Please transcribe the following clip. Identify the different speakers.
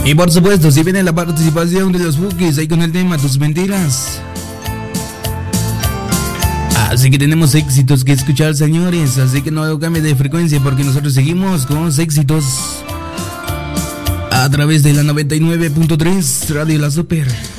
Speaker 1: Y por supuesto, si viene la participación de los Bukis ahí con el tema Tus Mentiras. Así que tenemos éxitos que escuchar, señores. Así que no cambie de frecuencia porque nosotros seguimos con los éxitos a través de la 99.3 Radio La Super.